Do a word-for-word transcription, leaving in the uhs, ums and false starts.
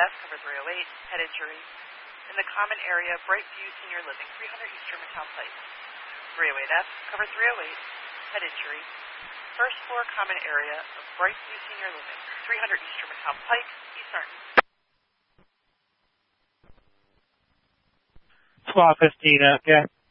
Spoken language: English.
S, cover three oh eight, head injury. In the common area, Brightview Senior Living, three hundred East Germantown Pike. three oh eight F, cover three oh eight, head injury. First floor common area of Brightview Senior Living, three hundred East Germantown Pike, East Norton. twelve fifteen, okay.